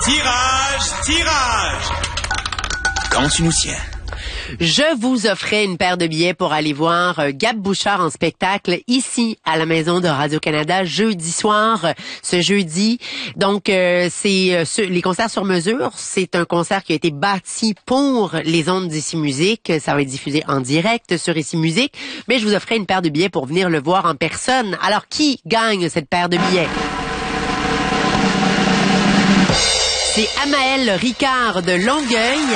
Tirage! Quand tu nous tiens. Je vous offrais une paire de billets pour aller voir Gab Bouchard en spectacle ici à la Maison de Radio-Canada jeudi soir, ce jeudi. Donc, c'est les concerts sur mesure. C'est un concert qui a été bâti pour les ondes d'Ici Musique. Ça va être diffusé en direct sur Ici Musique. Mais je vous offrais une paire de billets pour venir le voir en personne. Alors, qui gagne cette paire de billets? C'est Amael Ricard de Longueuil.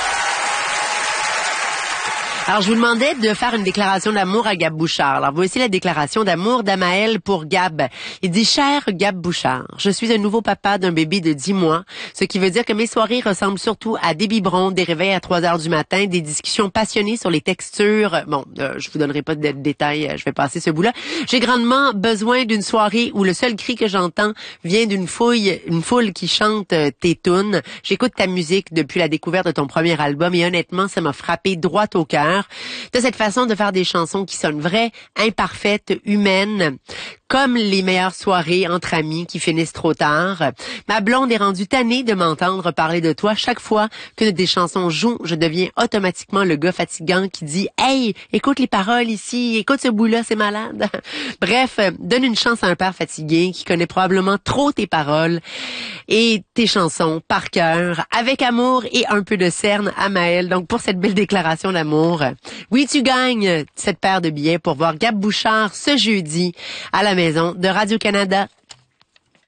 Alors, je vous demandais de faire une déclaration d'amour à Gab Bouchard. Alors, voici la déclaration d'amour d'Amael pour Gab. Il dit « Cher Gab Bouchard, je suis un nouveau papa d'un bébé de 10 mois, ce qui veut dire que mes soirées ressemblent surtout à des biberons, des réveils à 3 heures du matin, des discussions passionnées sur les textures. Bon, je vous donnerai pas de détails, je vais passer ce bout-là. J'ai grandement besoin d'une soirée où le seul cri que j'entends vient d'une foule qui chante tes tunes. J'écoute ta musique depuis la découverte de ton premier album et honnêtement, ça m'a frappé droit au cœur. De cette façon de faire des chansons qui sonnent vraies, imparfaites, humaines, comme les meilleures soirées entre amis qui finissent trop tard. Ma blonde est rendue tannée de m'entendre parler de toi. Chaque fois que des chansons jouent, je deviens automatiquement le gars fatigant qui dit « Hey, écoute les paroles ici, écoute ce bout-là, c'est malade. » Bref, donne une chance à un père fatigué qui connaît probablement trop tes paroles et tes chansons par cœur, avec amour et un peu de cerne à Maël. Donc, pour cette belle déclaration d'amour, oui, tu gagnes cette paire de billets pour voir Gab Bouchard ce jeudi à la Maison de Radio-Canada.